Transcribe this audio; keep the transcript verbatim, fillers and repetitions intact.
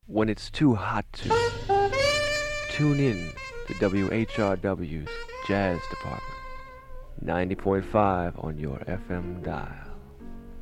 when it's too hot to. Tune in to W H R W's Jazz Department, ninety point five on your F M dial.